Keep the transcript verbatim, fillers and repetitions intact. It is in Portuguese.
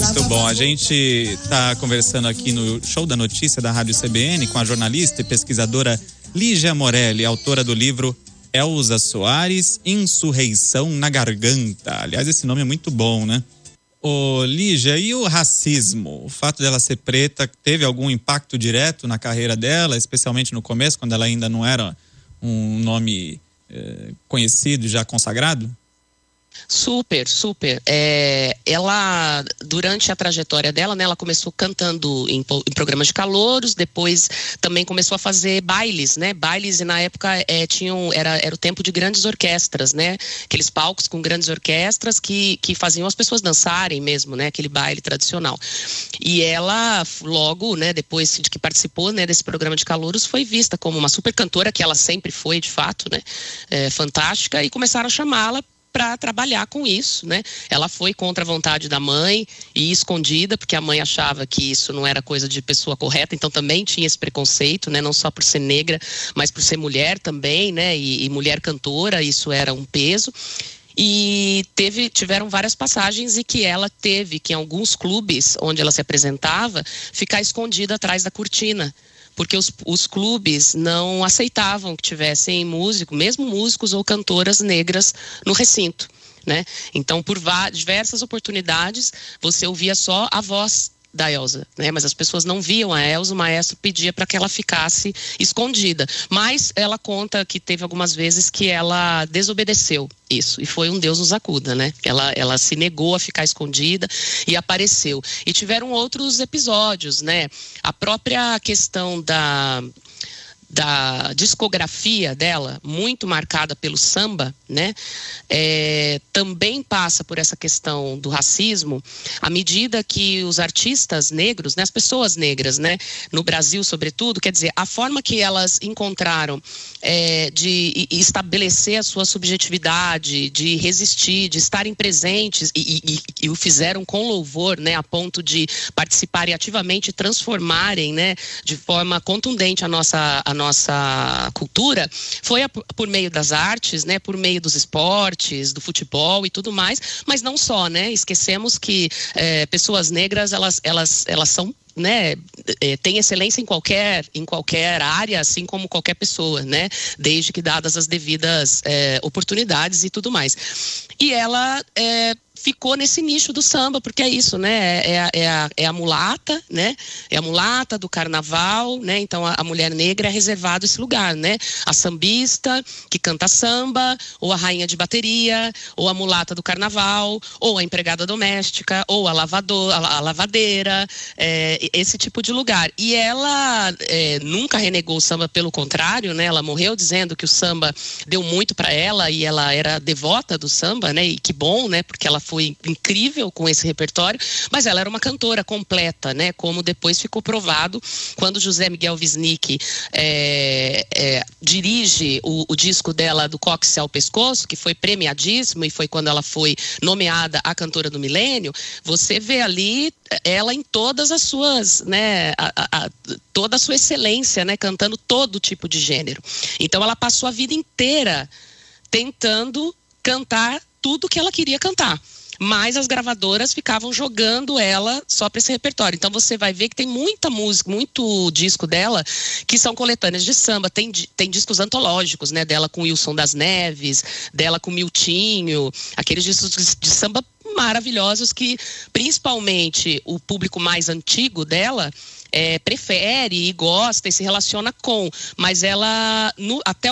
Muito bom, a gente está conversando aqui no Show da Notícia da Rádio C B N com a jornalista e pesquisadora Lígia Morelli, autora do livro Elza Soares, Insurreição na Garganta. Aliás, esse nome é muito bom, né? Ô, Lígia, e o racismo? O fato dela ser preta teve algum impacto direto na carreira dela, especialmente no começo, quando ela ainda não era um nome eh, conhecido, já consagrado? Super, super. É, ela, durante a trajetória dela, né, ela começou cantando em, em programas de calouros, depois também começou a fazer bailes, né? Bailes, e na época é, tinham, era, era o tempo de grandes orquestras, né? Aqueles palcos com grandes orquestras que, que faziam as pessoas dançarem mesmo, né? Aquele baile tradicional. E ela, logo, né, depois de que participou, né, desse programa de calouros, foi vista como uma super cantora, que ela sempre foi, de fato, né? É, fantástica, e começaram a chamá-la para trabalhar com isso, né? Ela foi contra a vontade da mãe e escondida, porque a mãe achava que isso não era coisa de pessoa correta, então também tinha esse preconceito, né? Não só por ser negra, mas por ser mulher também, né? E, e mulher cantora, isso era um peso. E teve, tiveram várias passagens em que ela teve que, em alguns clubes onde ela se apresentava, ficar escondida atrás da cortina, porque os, os clubes não aceitavam que tivessem músico, mesmo músicos ou cantoras negras no recinto, né? Então, por diversas oportunidades, você ouvia só a voz da Elza, né? Mas as pessoas não viam a Elza, o maestro pedia para que ela ficasse escondida. Mas ela conta que teve algumas vezes que ela desobedeceu isso, e foi um Deus nos acuda, né? Ela, ela se negou a ficar escondida e apareceu. E tiveram outros episódios, né? A própria questão da... da discografia dela, muito marcada pelo samba, né? É, também passa por essa questão do racismo, à medida que os artistas negros, né, as pessoas negras, né, no Brasil sobretudo, quer dizer, a forma que elas encontraram é, de estabelecer a sua subjetividade, de resistir, de estarem presentes e, e, e o fizeram com louvor, né, a ponto de participarem ativamente e transformarem, né, de forma contundente a nossa, a nossa cultura, foi a, por meio das artes, né, por meio dos esportes, do futebol e tudo mais, mas não só, né, esquecemos que é, pessoas negras, elas, elas, elas são, né, é, tem excelência em qualquer, em qualquer área, assim como qualquer pessoa, né, desde que dadas as devidas é, oportunidades e tudo mais. E ela é, ficou nesse nicho do samba, porque é isso, né, é a, é a, é a mulata, né, é a mulata do carnaval, né, então a, a mulher negra é reservado esse lugar, né, a sambista que canta samba, ou a rainha de bateria, ou a mulata do carnaval, ou a empregada doméstica, ou a, lavador, a, a lavadeira, é, esse tipo de lugar. E ela é, nunca renegou o samba, pelo contrário, né, ela morreu dizendo que o samba deu muito para ela e ela era devota do samba, né, e que bom, né, porque ela foi incrível com esse repertório, mas ela era uma cantora completa, né, como depois ficou provado quando José Miguel Wisnik é, é, dirige o, o disco dela Do Cóccix ao Pescoço, que foi premiadíssimo e foi quando ela foi nomeada a cantora do milênio. Você vê ali ela em todas as suas, né, a, a, a, toda a sua excelência, né, cantando todo tipo de gênero. Então ela passou a vida inteira tentando cantar tudo que ela queria cantar, mas as gravadoras ficavam jogando ela só para esse repertório. Então você vai ver que tem muita música, muito disco dela que são coletâneas de samba, tem, tem discos antológicos, né, dela com Wilson das Neves, dela com Miltinho, aqueles discos de samba maravilhosos que principalmente o público mais antigo dela É, prefere e gosta e se relaciona com, mas ela, no, até